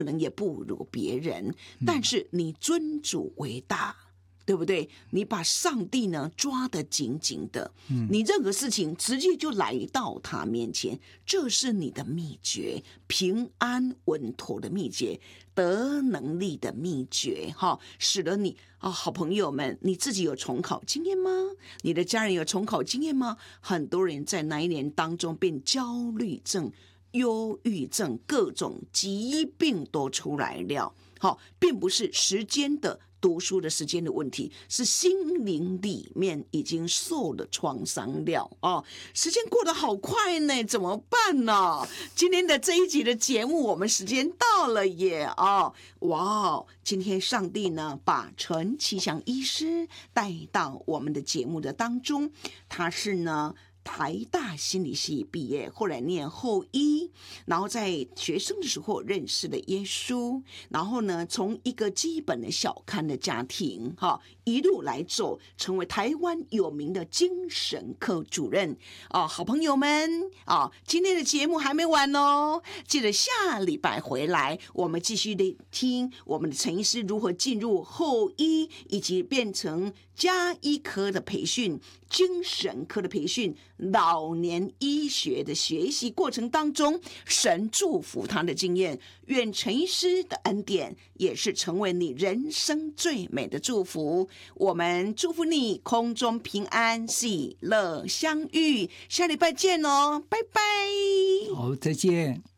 能也不如别人，但是你尊主为大，对不对？你把上帝呢抓得紧紧的，你任何事情直接就来到他面前，这是你的秘诀，平安稳妥的秘诀，得能力的秘诀，使得你好朋友们，你自己有重考经验吗？你的家人有重考经验吗？很多人在那一年当中变焦虑症、忧郁症，各种疾病都出来了。并不是时间的读书的时间的问题，是心灵里面已经受了创伤了时间过得好快呢，怎么办呢？今天的这一集的节目，我们时间到了耶哇！今天上帝呢，把陈其祥医师带到我们的节目的当中，他是呢台大心理系毕业，后来念后医，然后在学生的时候认识了耶稣，然后呢，从一个基本的小康的家庭一路来走，成为台湾有名的精神科主任好朋友们今天的节目还没完哦，记得下礼拜回来，我们继续的听我们的陈医师如何进入后医，以及变成家医科的培训、精神科的培训、老年医学的学习过程当中，神祝福他的经验，愿陈医师的恩典也是成为你人生最美的祝福。我们祝福你空中平安，喜乐相遇，下礼拜见哦，拜拜。 好，再见。